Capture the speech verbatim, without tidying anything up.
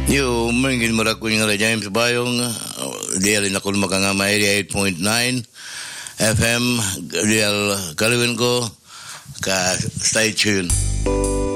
Yo, mungkin meraku yang ada James Bayong, dia lina kul makangama area eight point nine F M, dia kaliwin ko ka stay tuned.